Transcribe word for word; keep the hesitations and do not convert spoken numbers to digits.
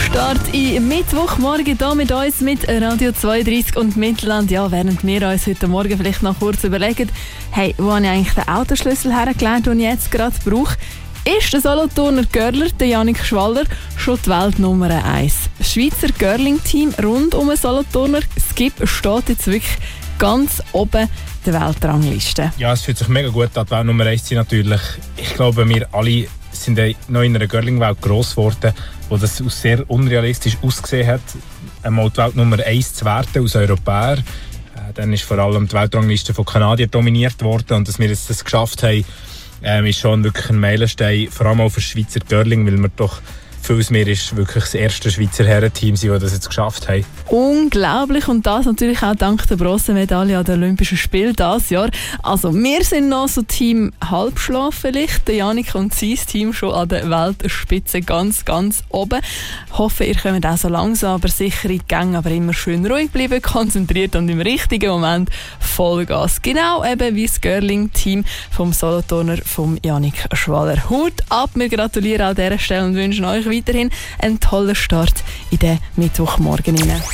Start in Mittwochmorgen hier mit uns, mit Radio zweiunddreißig und Mittelland. Ja, während wir uns heute Morgen vielleicht noch kurz überlegen, hey, wo habe ich eigentlich den Autoschlüssel hergelernt, den ich jetzt gerade brauche, ist der Solothurner Görler, der Jannik Schwaller, schon die Weltnummer eins. Das Schweizer Görling-Team rund um den Solothurner Skip steht jetzt wirklich ganz oben der Weltrangliste. Ja, es fühlt sich mega gut an, die Weltnummer eins zu sein natürlich. Ich glaube, wir alle sind noch in einer Görling-Welt gross geworden, wo das sehr unrealistisch ausgesehen hat, einmal die Weltnummer eins zu werden als Europäer. Äh, dann ist vor allem die Weltrangliste von Kanadiern dominiert worden und dass wir jetzt das geschafft haben, ähm, ist schon wirklich ein Meilenstein, vor allem auch für Schweizer Görling, weil wir doch vieles mehr ist wirklich das erste Schweizer Herrenteam, das das jetzt geschafft haben. Unglaublich, und das natürlich auch dank der Bronzemedaille an den Olympischen Spielen dieses Jahr. Also wir sind noch so Team Halbschlaf vielleicht, der Jannik und sein Team schon an der Weltspitze ganz, ganz oben. Hoffe, ihr kommt auch so langsam, aber sicher in die Gänge, aber immer schön ruhig bleiben, konzentriert und im richtigen Moment Vollgas. Genau eben wie das Görling-Team vom Solothurner, vom Jannik Schwaller. Hut ab, wir gratulieren an dieser Stelle und wünschen euch weiterhin einen tollen Start in den Mittwochmorgen.